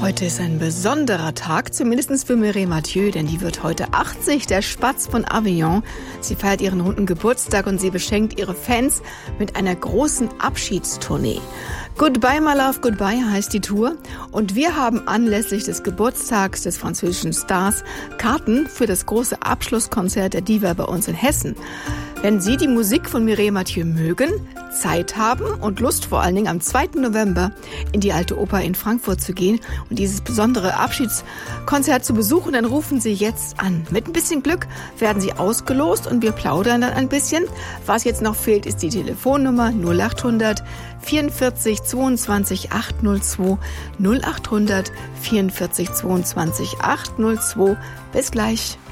Heute ist ein besonderer Tag, zumindest für Mireille Mathieu, denn die wird heute 80, der Spatz von Avignon. Sie feiert ihren runden Geburtstag und sie beschenkt ihre Fans mit einer großen Abschiedstournee. Goodbye, my love, goodbye heißt die Tour. Und wir haben anlässlich des Geburtstags des französischen Stars Karten für das große Abschlusskonzert der Diva bei uns in Hessen. Wenn Sie die Musik von Mireille Mathieu mögen, Zeit haben und Lust vor allen Dingen am 2. November in die Alte Oper in Frankfurt zu gehen und dieses besondere Abschiedskonzert zu besuchen, dann rufen Sie jetzt an. Mit ein bisschen Glück werden Sie ausgelost und wir plaudern dann ein bisschen. Was jetzt noch fehlt, ist die Telefonnummer 0800 44 22 802 0800 44 22 802. Bis gleich.